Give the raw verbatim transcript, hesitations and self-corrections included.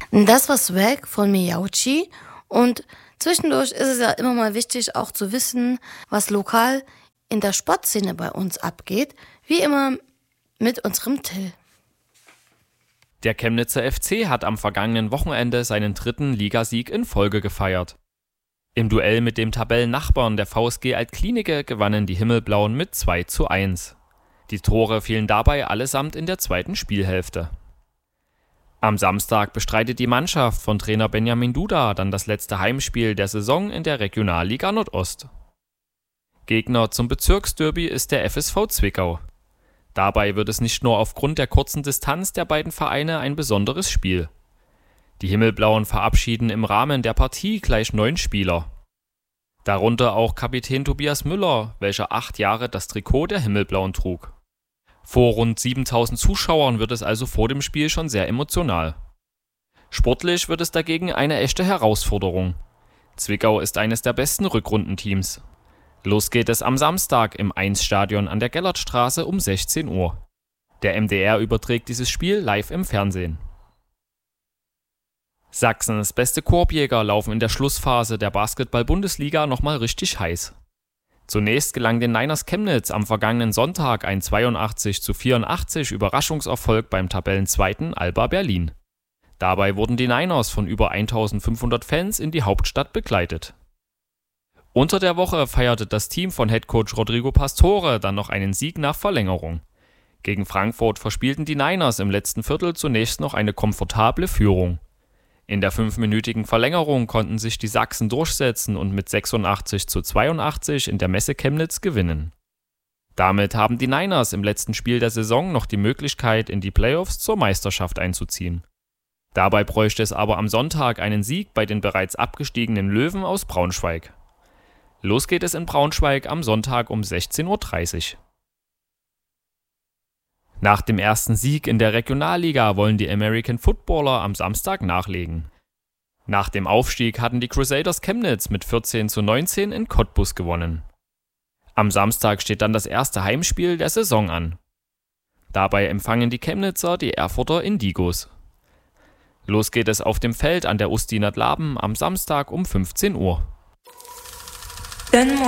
Das war Swag von Miyauchi und zwischendurch ist es ja immer mal wichtig, auch zu wissen, was lokal in der Sportszene bei uns abgeht. Wie immer mit unserem Till. Der Chemnitzer F C hat am vergangenen Wochenende seinen dritten Ligasieg in Folge gefeiert. Im Duell mit dem Tabellennachbarn der V S G Altklinike gewannen die Himmelblauen mit zwei zu eins. Die Tore fielen dabei allesamt in der zweiten Spielhälfte. Am Samstag bestreitet die Mannschaft von Trainer Benjamin Duda dann das letzte Heimspiel der Saison in der Regionalliga Nordost. Gegner zum Bezirksderby ist der F S V Zwickau. Dabei wird es nicht nur aufgrund der kurzen Distanz der beiden Vereine ein besonderes Spiel. Die Himmelblauen verabschieden im Rahmen der Partie gleich neun Spieler. Darunter auch Kapitän Tobias Müller, welcher acht Jahre das Trikot der Himmelblauen trug. Vor rund siebentausend Zuschauern wird es also vor dem Spiel schon sehr emotional. Sportlich wird es dagegen eine echte Herausforderung. Zwickau ist eines der besten Rückrundenteams. Los geht es am Samstag im eins-Stadion an der Gellertstraße um sechzehn Uhr. Der M D R überträgt dieses Spiel live im Fernsehen. Sachsens beste Korbjäger laufen in der Schlussphase der Basketball-Bundesliga nochmal richtig heiß. Zunächst gelang den Niners Chemnitz am vergangenen Sonntag ein zweiundachtzig zu vierundachtzig Überraschungserfolg beim Tabellenzweiten Alba Berlin. Dabei wurden die Niners von über eintausendfünfhundert Fans in die Hauptstadt begleitet. Unter der Woche feierte das Team von Headcoach Rodrigo Pastore dann noch einen Sieg nach Verlängerung. Gegen Frankfurt verspielten die Niners im letzten Viertel zunächst noch eine komfortable Führung. In der fünfminütigen Verlängerung konnten sich die Sachsen durchsetzen und mit sechsundachtzig zu zweiundachtzig in der Messe Chemnitz gewinnen. Damit haben die Niners im letzten Spiel der Saison noch die Möglichkeit, in die Playoffs zur Meisterschaft einzuziehen. Dabei bräuchte es aber am Sonntag einen Sieg bei den bereits abgestiegenen Löwen aus Braunschweig. Los geht es in Braunschweig am Sonntag um sechzehn Uhr dreißig. Nach dem ersten Sieg in der Regionalliga wollen die American Footballer am Samstag nachlegen. Nach dem Aufstieg hatten die Crusaders Chemnitz mit vierzehn zu neunzehn in Cottbus gewonnen. Am Samstag steht dann das erste Heimspiel der Saison an. Dabei empfangen die Chemnitzer die Erfurter Indigos. Los geht es auf dem Feld an der Ustinat Laben am Samstag um fünfzehn Uhr.